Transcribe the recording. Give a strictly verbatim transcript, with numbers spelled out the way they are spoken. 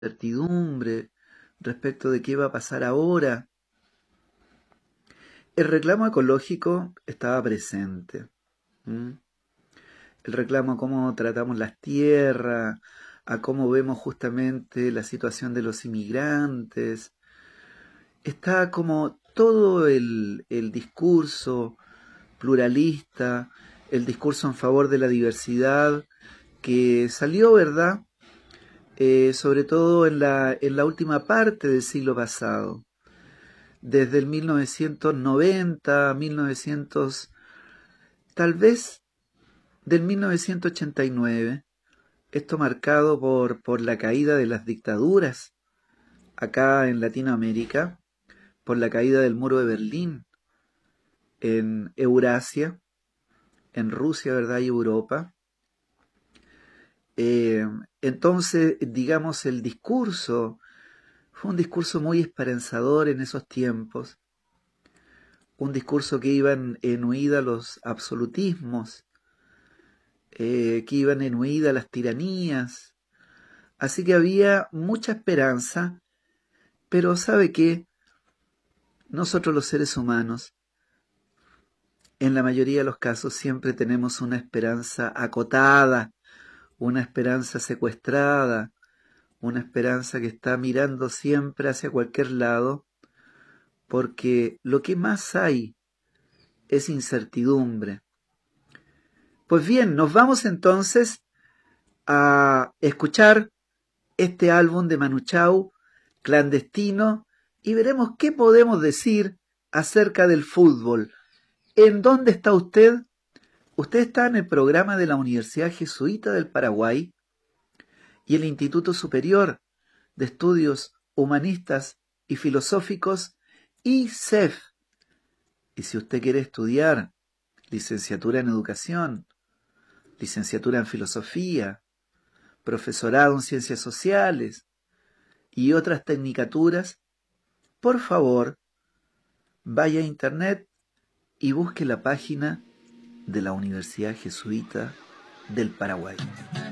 incertidumbre respecto de qué va a pasar ahora. El reclamo ecológico estaba presente. ¿Mm? El reclamo a cómo tratamos las tierras, a cómo vemos justamente la situación de los inmigrantes. Está como todo el, el discurso pluralista, el discurso en favor de la diversidad, que salió, ¿verdad? Eh, sobre todo en la, en la última parte del siglo pasado. Desde el mil novecientos noventa, mil novecientos, tal vez del mil novecientos ochenta y nueve, esto marcado por, por la caída de las dictaduras acá en Latinoamérica, por la caída del muro de Berlín en Eurasia, en Rusia, ¿verdad? Y Europa. Eh, entonces, digamos, el discurso fue un discurso muy esperanzador en esos tiempos, un discurso que iba en, en huida a los absolutismos, eh, que iban en huida a las tiranías. Así que había mucha esperanza, pero ¿sabe qué? Nosotros los seres humanos, en la mayoría de los casos, siempre tenemos una esperanza acotada, una esperanza secuestrada, una esperanza que está mirando siempre hacia cualquier lado, porque lo que más hay es incertidumbre. Pues bien, nos vamos entonces a escuchar este álbum de Manu Chao, Clandestino, y veremos qué podemos decir acerca del fútbol. ¿En dónde está usted? Usted está en el programa de la Universidad Jesuita del Paraguay y el Instituto Superior de Estudios Humanistas y Filosóficos, I S E F. Y si usted quiere estudiar licenciatura en Educación, licenciatura en Filosofía, profesorado en Ciencias Sociales y otras tecnicaturas, por favor, vaya a Internet y busque la página de la Universidad Jesuita del Paraguay.